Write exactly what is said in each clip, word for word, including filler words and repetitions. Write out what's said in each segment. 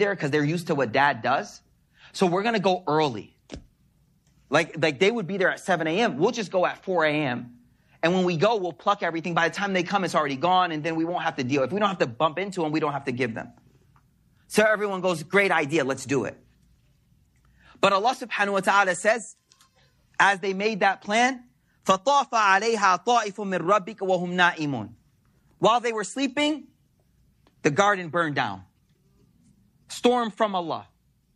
there because they're used to what dad does. So we're going to go early. Like, like they would be there at seven a.m. We'll just go at four a.m. And when we go, we'll pluck everything. By the time they come, it's already gone. And then we won't have to deal. If we don't have to bump into them, we don't have to give them. So everyone goes, great idea. Let's do it. But Allah subhanahu wa ta'ala says, as they made that plan, فَطَافَ عَلَيْهَا طَائِفٌ مِّن رَبِّكَ وَهُمْ نَائِمُونَ. While they were sleeping, the garden burned down. Storm from Allah.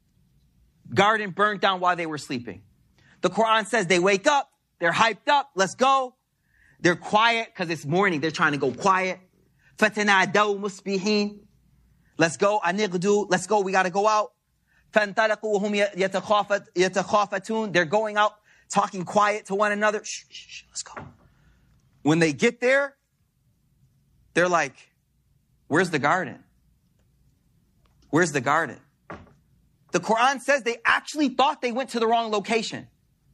Garden burned down while they were sleeping. The Quran says they wake up, they're hyped up, let's go. They're quiet because it's morning, they're trying to go quiet. فَتَنَادَوْا مُصْبِحِينَ. Let's go, أَنِغْدُوا, let's go, we got to go out. فَانْطَلَقُوا وَهُمْ يَتَخَافَتُونَ. They're going out, talking quiet to one another. Shh, shh, shh, let's go. When they get there, they're like, where's the garden? Where's the garden? The Quran says they actually thought they went to the wrong location.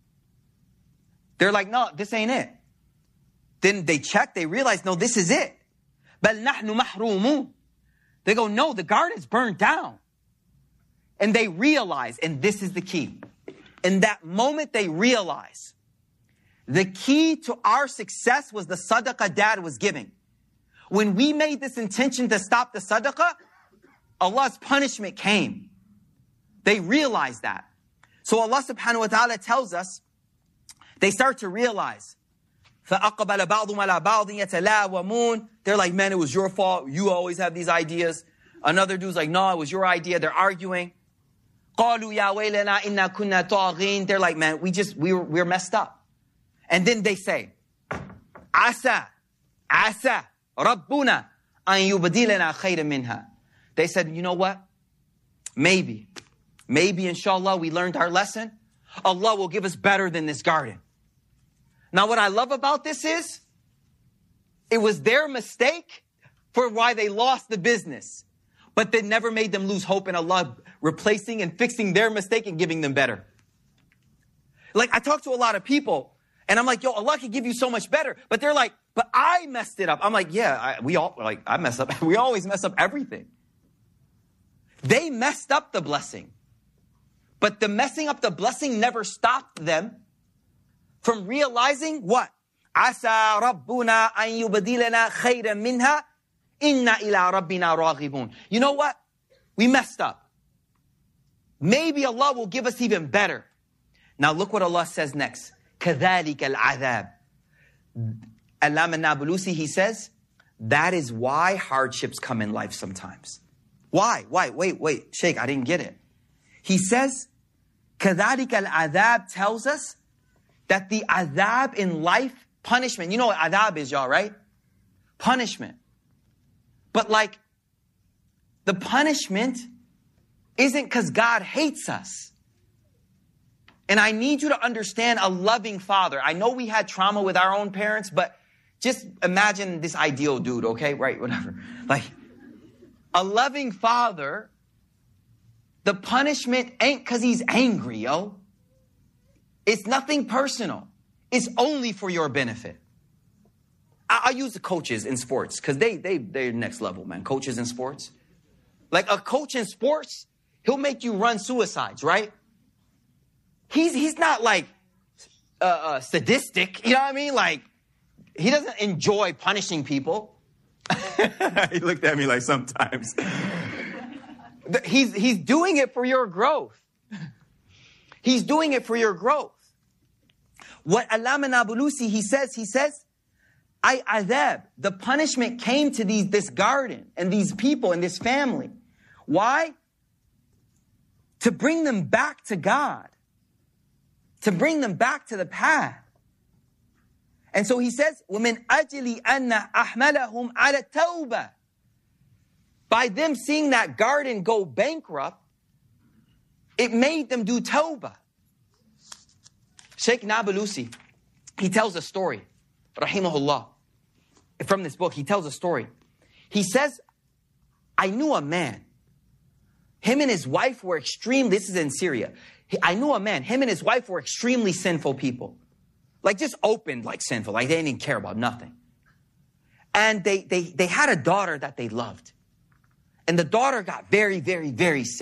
They're like, no, this ain't it. Then they check, they realize, no, this is it. بَلْ نَحْنُ مَحْرُومُونَ. They go, no, the garden's burned down. And they realize, and this is the key. In that moment, they realize the key to our success was the sadaqah dad was giving. When we made this intention to stop the sadaqah, Allah's punishment came. They realized that. So Allah subhanahu wa ta'ala tells us, they start to realize, فَأَقْبَلَ بَعْضُهُمْ عَلَى بَعْضٍ يَتَلَاوَمُونَ. They're like, man, it was your fault. You always have these ideas. Another dude's like, no, it was your idea. They're arguing. قَالُوا يَا وَيْلَنَا إِنَّا كُنَّا طَاغِينَ. They're like, man, we just, we were, we're messed up. And then they say, عَسَى عَسَى رَبُّنَا أَن يُبْدِلَنَا خَيْرًا مِنْهَا. They said, you know what? Maybe, maybe inshallah we learned our lesson. Allah will give us better than this garden. Now what I love about this is, it was their mistake for why they lost the business. But that never made them lose hope in Allah replacing and fixing their mistake and giving them better. Like I talk to a lot of people and I'm like, yo, Allah can give you so much better. But they're like, but I messed it up. I'm like, yeah, I, we all, like, I mess up. We always mess up everything. They messed up the blessing. But the messing up the blessing never stopped them from realizing what? عَسَى رَبُّنَا أَن يُبْدِلَنَا خَيْرًا مِنْهَا إِنَّا إِلَىٰ رَبِّنَا رَاغِبُونَ. You know what? We messed up. Maybe Allah will give us even better. Now look what Allah says next. كَذَلِكَ الْعَذَابِ. Allama Nablusi, he says, that is why hardships come in life sometimes. Why? Why? Wait, wait, Sheikh, I didn't get it. He says, كَذَلِكَ الْعَذَابِ tells us that the adhab in life, punishment, you know what adhab is, y'all, right? Punishment. But like, the punishment isn't because God hates us. And I need you to understand a loving father. I know we had trauma with our own parents, but just imagine this ideal dude, okay? Right, whatever. Like, a loving father, the punishment ain't because he's angry, yo. It's nothing personal. It's only for your benefit. I, I use the coaches in sports because they, they, they're next level, man. Coaches in sports. Like a coach in sports, he'll make you run suicides, right? He's, he's not like uh, uh, sadistic, you know what I mean? Like, he doesn't enjoy punishing people. He looked at me like sometimes. He's, he's doing it for your growth. He's doing it for your growth. What Allama Nablusi, he says, he says, I adhab, the punishment came to these, this garden and these people and this family. Why? To bring them back to God. To bring them back to the path. And so he says, وَمِنْ أَجْلِ أَنَّ أَحْمَلَهُمْ عَلَى التَّوْبَةِ. By them seeing that garden go bankrupt, it made them do tawbah. Sheikh Nablusi, he tells a story, rahimahullah. From this book, he tells a story. He says, I knew a man. Him and his wife were extreme. This is in Syria. I knew a man. Him and his wife were extremely sinful people. Like just open, like sinful. Like they didn't even care about nothing. And they, they, they had a daughter that they loved. And the daughter got very, very, very sick.